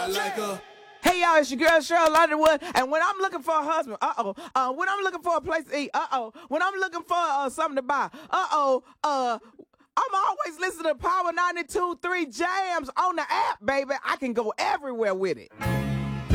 Hey y'all, it's your girl Cheryl Underwood, and when I'm looking for a husband, when I'm looking for a place to eat, when I'm looking for something to buy, I'm always listening to Power 92.3 Jams on the app, baby. I can go everywhere with it.